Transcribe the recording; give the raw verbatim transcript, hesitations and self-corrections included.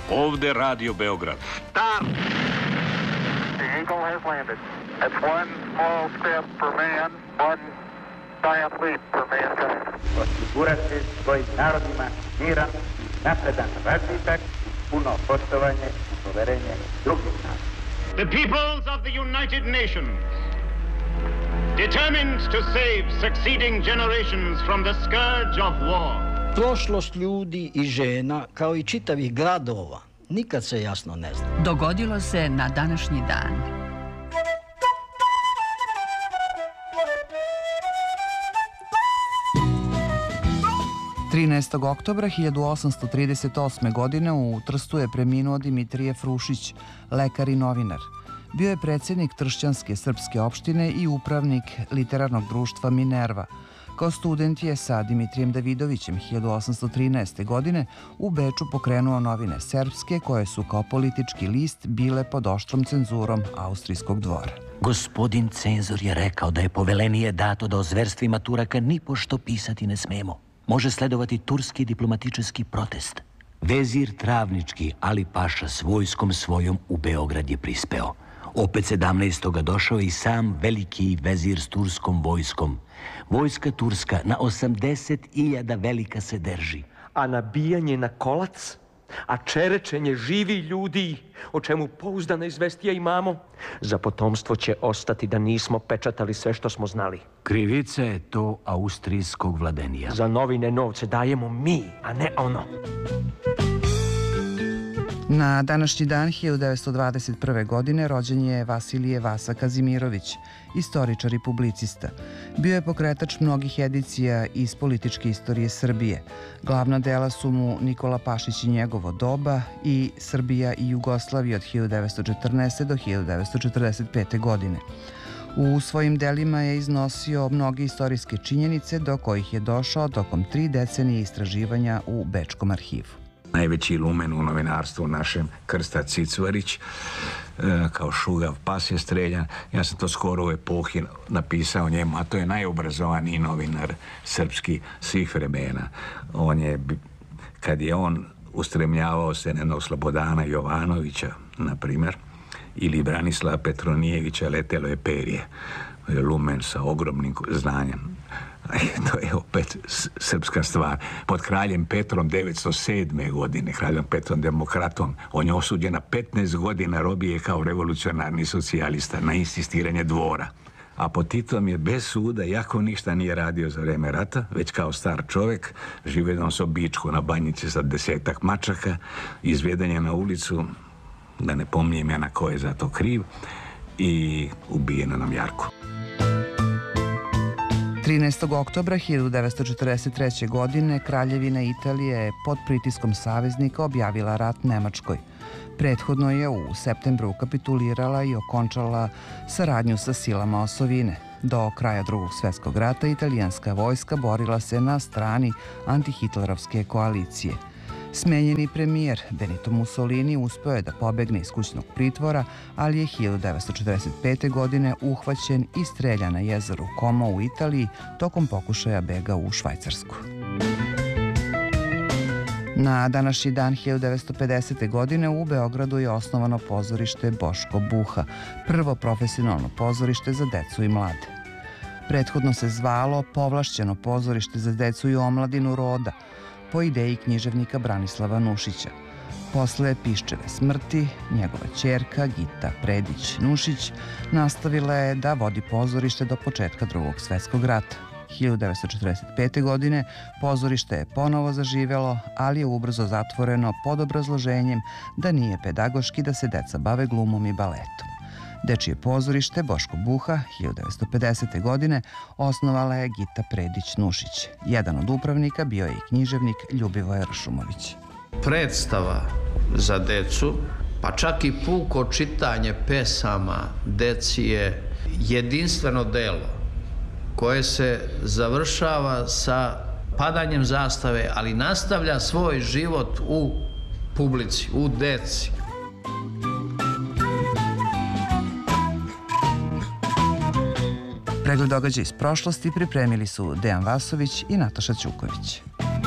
Ovde Radio Beograd. Stop! The Eagle has landed. That's one small step for man, one giant leap for mankind. Osigurati svojim narodima miran, napredan razvitak, puno poštovanje i poverenje drugih naroda. The peoples of the United Nations, determined to save succeeding generations from the scourge of war. Prošlost ljudi i žena, kao i čitavih gradova, nikad se jasno ne zna. Dogodilo se na današnji dan. trinaestog oktobra hiljadu osamsto trideset osme. godine u Trstu je preminuo Dimitrije Frušić, lekar i novinar. Bio je predsjednik Tršćanske srpske opštine i upravnik literarnog društva Minerva. Kao student je sa Dimitrijem Davidovićem hiljadu osamsto trinaeste. godine u Beču pokrenuo novine Serbske, koje su kao politički list bile pod oštrom cenzurom austrijskog dvora. Gospodin cenzor je rekao da je povelenije dato da o zverstvima Turaka nipošto pisati ne smemo. Može sledovati turski diplomatički protest. Vezir Travnički Ali Paša s vojskom svojom u Beograd je prispeo. Opet sedamnaestog došao i sam veliki vezir s turskom vojskom. Vojska turska na osamdeset hiljada velika se drži. A nabijanje na kolac, a čerečenje živi ljudi, o čemu pouzdana izvestija imamo, za potomstvo će ostati da nismo pečatali sve što smo znali. Krivica je to austrijskog vladenija. Za novine novce dajemo mi, a ne ono. Na današnji dan hiljadu devetsto dvadeset prve. godine rođen je Vasilije Vasa Kazimirović, istoričar i publicista. Bio je pokretač mnogih edicija iz političke istorije Srbije. Glavna dela su mu Nikola Pašić i njegovo doba i Srbija i Jugoslavija od hiljadu devetsto četrnaeste. do hiljadu devetsto četrdeset pete. godine. U svojim delima je iznosio mnoge istorijske činjenice do kojih je došao tokom tri decenije istraživanja u Bečkom arhivu. Najveći lumen u novinarstvu našem, Krsta Cicvarić, kao šugav pas je streljan. Ja sam to skoro u epohi napisao njemu, a to je najobrazovaniji novinar srpski svih vremena. On je, kad je on ustremljavao se na jednog Slobodana Jovanovića, na primjer, ili Branislava Petronijevića, letelo je perje. Lumen sa ogromnim znanjem. To je opet srpska stvar. Pod kraljem Petrom devetsto sedme. godine, kraljem Petrom Demokratom, on je osuđen na petnaest godina robije kao revolucionarni socijalista na insistiranje dvora. A pod Titom je bez suda, jako ništa nije radio za vreme rata, već kao star čovjek, živio s običku na Banjici sa desetak mačaka, izveden je na ulicu, da ne pominjem ja na ko je za to kriv, i ubijeno na Mjarku. trinaestog oktobra hiljadu devetsto četrdeset treće. godine Kraljevina Italije je pod pritiskom saveznika objavila rat Nemačkoj. Prethodno je u septembru kapitulirala i okončala saradnju sa silama osovine. Do kraja Drugog svjetskog rata italijanska vojska borila se na strani antihitlerovske koalicije. Smenjeni premijer Benito Mussolini uspeo je da pobegne iz kućnog pritvora, ali je hiljadu devetsto četrdeset pete. godine uhvaćen i streljan na jezeru Como u Italiji tokom pokušaja bega u Švajcarsku. Na današnji dan hiljadu devetsto pedesete. godine u Beogradu je osnovano pozorište Boško Buha, prvo profesionalno pozorište za decu i mlade. Prethodno se zvalo Povlašćeno pozorište za decu i omladinu Roda, po ideji književnika Branislava Nušića. Posle Piščeve smrti, njegova ćerka Gita Predić-Nušić nastavila je da vodi pozorište do početka Drugog svjetskog rata. hiljadu devetsto četrdeset pete. godine pozorište je ponovo zaživelo, ali je ubrzo zatvoreno pod obrazloženjem da nije pedagoški da se deca bave glumom i baletom. Dečije pozorište Boško Buha hiljadu devetsto pedesete. godine osnovala je Gita Predić-Nušić. Jedan od upravnika bio je i književnik Ljubivoje Ršumović. Predstava za decu, pa čak i puko čitanje pesama deci je jedinstveno delo koje se završava sa padanjem zastave, ali nastavlja svoj život u publici, u deci. Pregled događaja iz prošlosti pripremili su Dejan Vasović i Nataša Ćuković.